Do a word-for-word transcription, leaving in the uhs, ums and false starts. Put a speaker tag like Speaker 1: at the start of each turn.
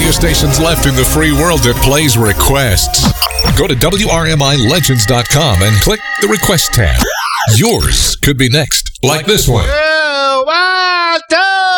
Speaker 1: radio stations left in the free world that plays requests. Go to W R M I Legends dot com and click the Request tab. Yours could be next, like this one.
Speaker 2: Oh, one, two.